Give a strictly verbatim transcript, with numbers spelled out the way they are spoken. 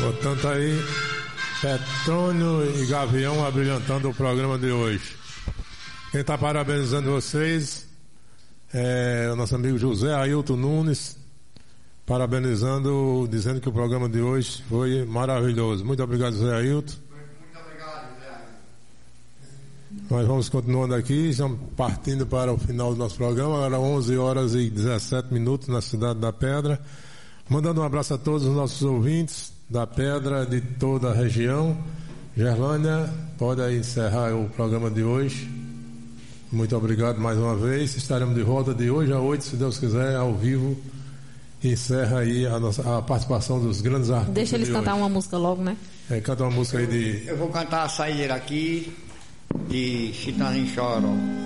Portanto aí, Petrônio e Gavião abrilhantando o programa de hoje. Quem está parabenizando vocês é o nosso amigo José Ailton Nunes, parabenizando, dizendo que o programa de hoje foi maravilhoso. Muito obrigado, José Ailton. Muito obrigado, José Ailton. Nós vamos continuando aqui, estamos partindo para o final do nosso programa, agora onze horas e dezessete minutos na Cidade da Pedra. Mandando um abraço a todos os nossos ouvintes da Pedra, de toda a região. Gerlânia, pode aí encerrar o programa de hoje. Muito obrigado mais uma vez. Estaremos de volta de hoje a oito, se Deus quiser, ao vivo. Encerra aí a, nossa, a participação dos grandes artistas. Deixa eles de cantar hoje. uma música logo, né? É, canta uma música aí de... Eu vou cantar a saída aqui de Chitãozinho Choró.